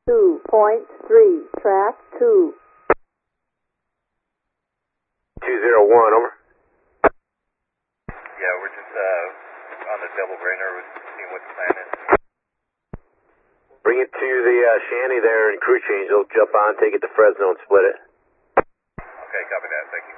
2.3, track 2. 201, over. Yeah, we're just on the double brainer. We're seeing what the plan is. Bring it to the shanty there and crew change. They'll jump on, take it to Fresno and split it. Okay, copy that. Thank you.